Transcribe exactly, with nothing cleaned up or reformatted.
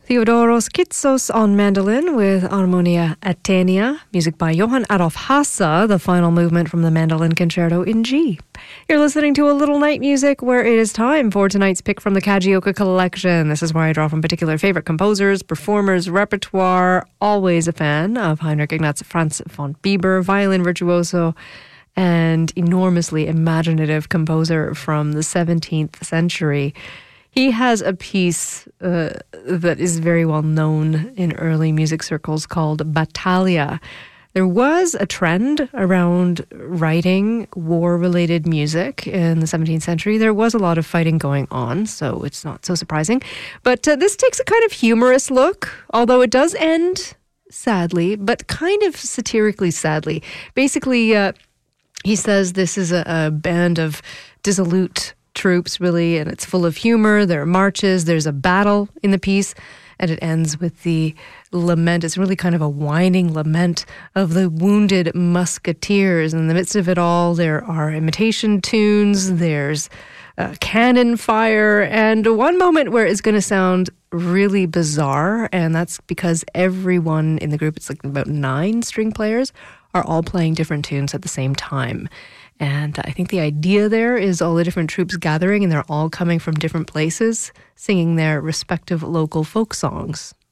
Theodoros Kitsos on mandolin with Harmonia Atenea, music by Johann Adolf Hasse, the final movement from the Mandolin Concerto in G. You're listening to a little night music where it is time for tonight's pick from the Kagioka collection. This is where I draw from particular favorite composers, performers, repertoire. Always a fan of Heinrich Ignaz Franz von Bieber, violin virtuoso and enormously imaginative composer from the seventeenth century. He has a piece uh, that is very well known in early music circles called Battaglia. There was a trend around writing war-related music in the seventeenth century. There was a lot of fighting going on, so it's not so surprising. But uh, this takes a kind of humorous look, although it does end sadly, but kind of satirically sadly. Basically, uh, he says this is a, a band of dissolute troops, really, and it's full of humor. There are marches, there's a battle in the piece, and it ends with the lament. It's really kind of a whining lament of the wounded musketeers. In the midst of it all, there are imitation tunes, there's uh, cannon fire, and one moment where it's going to sound really bizarre, and that's because everyone in the group, it's like about nine string players, are all playing different tunes at the same time. And I think the idea there is all the different troops gathering, and they're all coming from different places, singing their respective local folk songs.